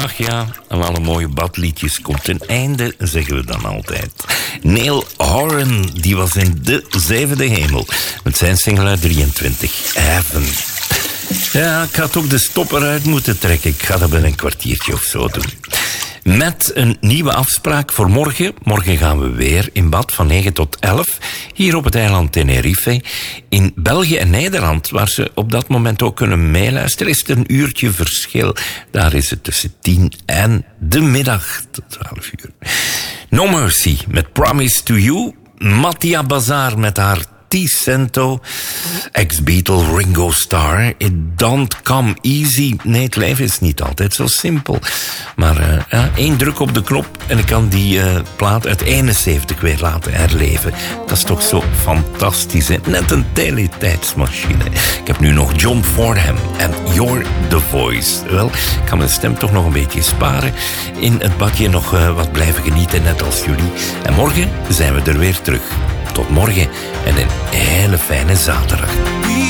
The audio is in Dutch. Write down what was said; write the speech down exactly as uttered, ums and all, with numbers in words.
Ach ja, aan alle mooie badliedjes komt een einde, zeggen we dan altijd. Neil Horan, die was in de zevende hemel. Met zijn single uit drieëntwintig, Heaven. Ja, ik had ook de stopper uit moeten trekken. Ik ga dat binnen een kwartiertje of zo doen. Met een nieuwe afspraak voor morgen. Morgen gaan we weer in bad van negen tot elf. Hier op het eiland Tenerife. In België en Nederland, waar ze op dat moment ook kunnen meeluisteren, is er een uurtje verschil. Daar is het tussen tien en de middag tot twaalf uur. No Mercy met Promise to You. Mattia Bazar met haar T-Cento. Ex-Beatle Ringo Starr. It don't come easy. Nee, het leven is niet altijd zo simpel. Maar uh, ja, één druk op de knop en ik kan die uh, plaat uit eenenzeventig weer laten herleven. Dat is toch zo fantastisch, hè? Net een teletijdsmachine. Ik heb nu nog John Fordham en You're the Voice. Wel, ik kan mijn stem toch nog een beetje sparen. In het badje nog uh, wat blijven genieten, net als jullie. En morgen zijn we er weer terug. Tot morgen en een hele fijne zaterdag.